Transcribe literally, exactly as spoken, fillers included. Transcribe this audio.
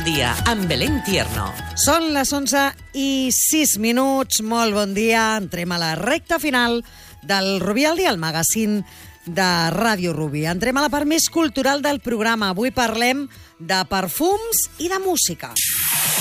al dia, amb Belén Tierno. Són les onze i sis minuts. Molt bon dia. Entrem a la recta final del Rubí al dia, el magazín de Ràdio Rubí. Entrem a la part més cultural del programa. Avui parlem de perfums i de música.